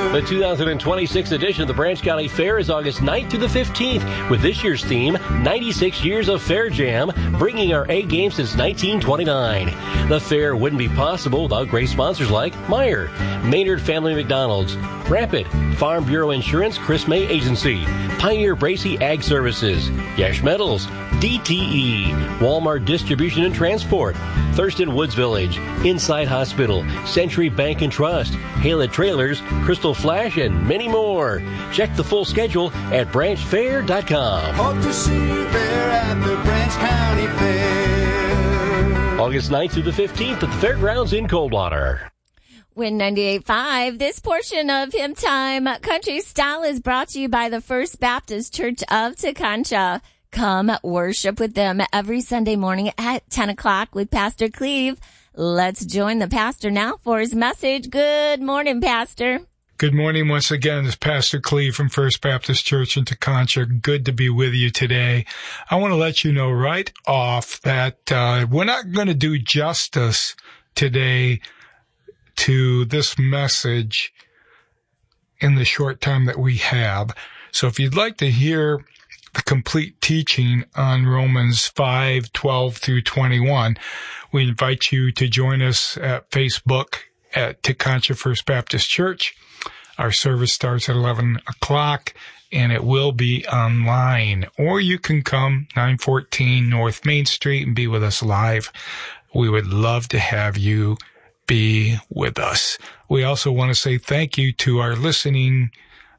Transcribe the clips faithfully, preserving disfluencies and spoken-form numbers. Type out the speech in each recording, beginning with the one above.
The two thousand twenty-six edition of the Branch County Fair is August ninth through the fifteenth, with this year's theme, ninety-six Years of Fair Jam, bringing our A game since nineteen twenty-nine. The fair wouldn't be possible without great sponsors like Meijer, Maynard Family McDonald's, Rapid, Farm Bureau Insurance, Chris May Agency, Pioneer Bracey Ag Services, Yash Metals, D T E, Walmart Distribution and Transport, Thurston Woods Village, Inside Hospital, Century Bank and Trust, Hela Trailers, Crystal Flash, and many more. Check the full schedule at branch fair dot com. Hope to see you there at the Branch County Fair. August ninth through the fifteenth at the Fairgrounds in Coldwater. Win ninety-eight point five. This portion of Hymn Time Country Style is brought to you by the First Baptist Church of Tekonsha. Come worship with them every Sunday morning at ten o'clock with Pastor Cleve. Let's join the pastor now for his message. Good morning, Pastor. Good morning once again. This is Pastor Cleve from First Baptist Church in Tekonsha. Good to be with you today. I want to let you know right off that uh, we're not going to do justice today to this message in the short time that we have. So if you'd like to hear the complete teaching on Romans five, twelve through twenty-one, we invite you to join us at Facebook at Tekonsha First Baptist Church. Our service starts at eleven o'clock, and it will be online. Or you can come nine fourteen North Main Street and be with us live. We would love to have you be with us. We also want to say thank you to our listening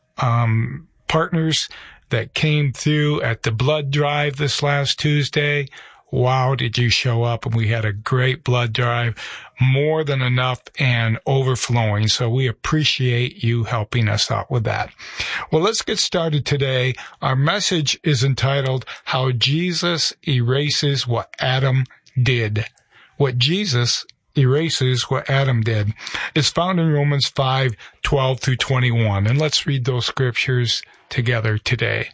um, partners that came through at the blood drive this last Tuesday. Wow, did you show up? And we had a great blood drive, more than enough and overflowing. So we appreciate you helping us out with that. Well, let's get started today. Our message is entitled, How Jesus Erases What Adam Did. What Jesus erases what Adam did. It's found in Romans five, twelve through twenty-one. And let's read those scriptures together today.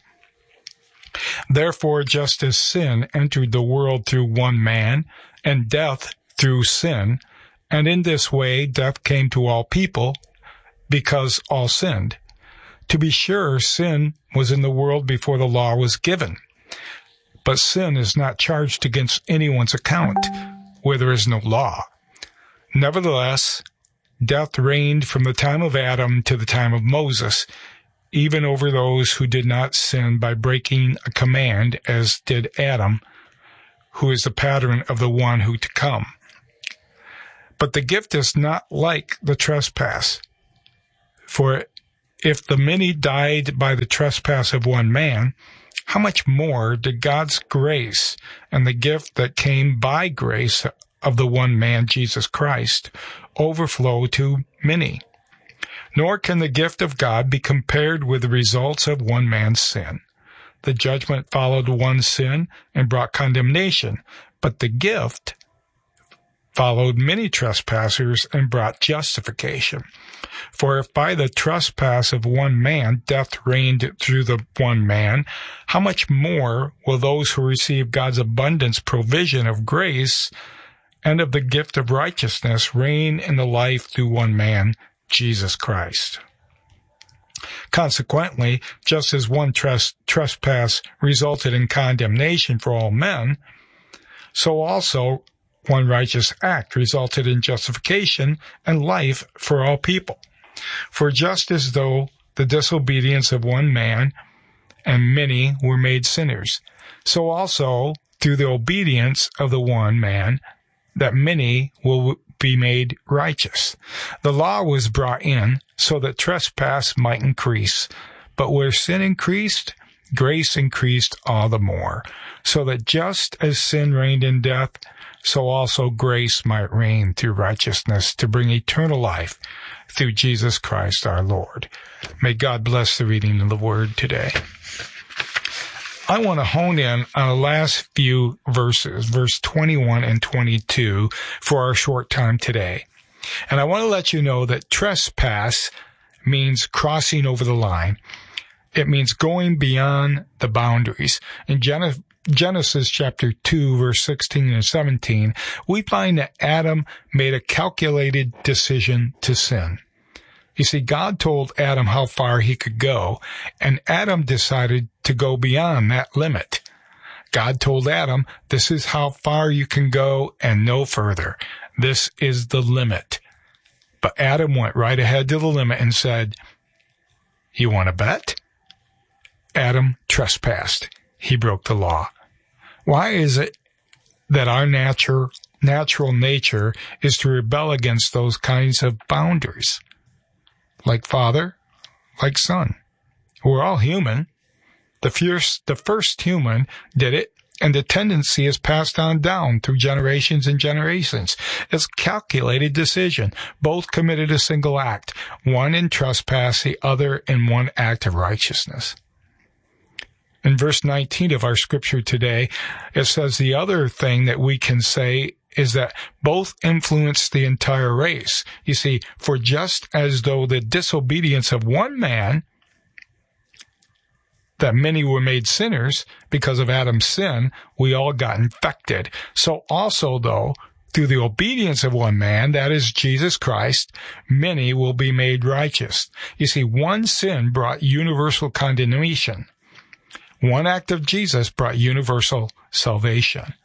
Therefore, just as sin entered the world through one man, and death through sin, and in this way death came to all people, because all sinned. To be sure, sin was in the world before the law was given. But sin is not charged against anyone's account, where there is no law. Nevertheless, death reigned from the time of Adam to the time of Moses, even over those who did not sin by breaking a command, as did Adam, who is the pattern of the one who to come. But the gift is not like the trespass. For if the many died by the trespass of one man, how much more did God's grace and the gift that came by grace of the one man, Jesus Christ, overflow to many? Nor can the gift of God be compared with the results of one man's sin. The judgment followed one sin and brought condemnation, but the gift followed many trespassers and brought justification. For if by the trespass of one man death reigned through the one man, how much more will those who receive God's abundance provision of grace and of the gift of righteousness reign in the life through one man, Jesus Christ? Consequently, just as one tres- trespass resulted in condemnation for all men, so also one righteous act resulted in justification and life for all people. For just as though the disobedience of one man and many were made sinners, so also through the obedience of the one man that many will be made righteous. The law was brought in so that trespass might increase, but where sin increased, grace increased all the more, so that just as sin reigned in death, so also grace might reign through righteousness to bring eternal life through Jesus Christ our Lord. May God bless the reading of the Word today. I want to hone in on the last few verses, verse twenty-one and twenty-two, for our short time today. And I want to let you know that trespass means crossing over the line. It means going beyond the boundaries. In Genesis chapter two, verse sixteen and seventeen, we find that Adam made a calculated decision to sin. You see, God told Adam how far he could go, and Adam decided to go beyond that limit. God told Adam, this is how far you can go and no further. This is the limit. But Adam went right ahead to the limit and said, you want to bet? Adam trespassed. He broke the law. Why is it that our natural, natural nature is to rebel against those kinds of boundaries? Like father, like son. We're all human. The first, the first human did it, and the tendency is passed on down through generations and generations. It's calculated decision. Both committed a single act, one in trespass, the other in one act of righteousness. In verse nineteen of our scripture today, it says the other thing that we can say is that both influenced the entire race. You see, for just as though the disobedience of one man, that many were made sinners because of Adam's sin, we all got infected. So also, though, through the obedience of one man, that is Jesus Christ, many will be made righteous. You see, one sin brought universal condemnation. One act of Jesus brought universal salvation.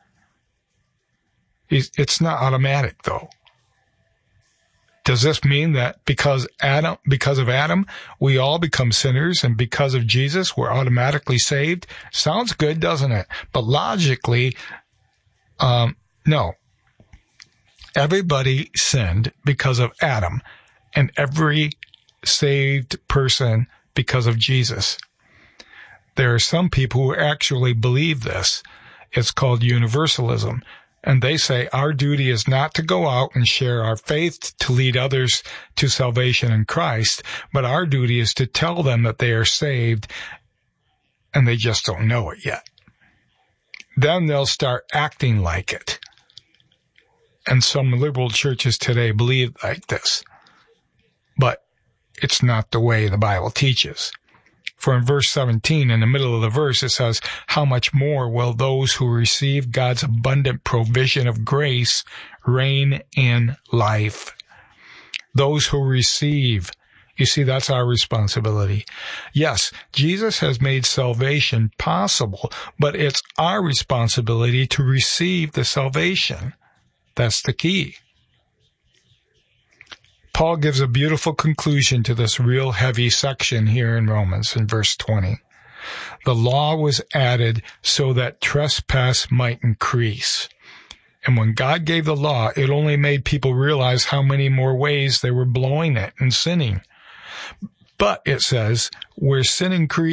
It's not automatic, though. Does this mean that because Adam, because of Adam, we all become sinners, and because of Jesus, we're automatically saved? Sounds good, doesn't it? But logically, um, no. Everybody sinned because of Adam, and every saved person because of Jesus. There are some people who actually believe this. It's called universalism. And they say our duty is not to go out and share our faith to lead others to salvation in Christ, but our duty is to tell them that they are saved and they just don't know it yet. Then they'll start acting like it. And some liberal churches today believe like this. But it's not the way the Bible teaches. For in verse seventeen, in the middle of the verse, it says, how much more will those who receive God's abundant provision of grace reign in life? Those who receive. You see, that's our responsibility. Yes, Jesus has made salvation possible, but it's our responsibility to receive the salvation. That's the key. Paul gives a beautiful conclusion to this real heavy section here in Romans in verse twenty. The law was added so that trespass might increase. And when God gave the law, it only made people realize how many more ways they were blowing it and sinning. But it says, where sin increased,